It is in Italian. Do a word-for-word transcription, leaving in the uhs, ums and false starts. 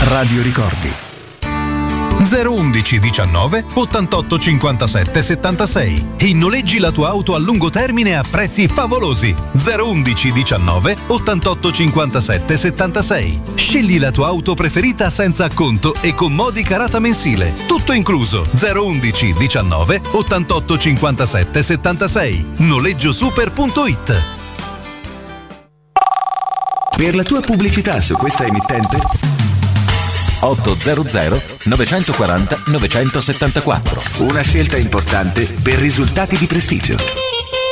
Radio Ricordi. zero undici diciannove ottantotto cinquantasette settantasei e noleggi la tua auto a lungo termine a prezzi favolosi. zero undici diciannove ottantotto cinquantasette settantasei. Scegli la tua auto preferita senza acconto e con modica rata mensile. Tutto incluso. zero undici diciannove ottantotto cinquantasette settantasei. noleggiosuper punto it. Per la tua pubblicità su questa emittente ottocento novecentoquaranta novecentosettantaquattro. una scelta importante per risultati di prestigio.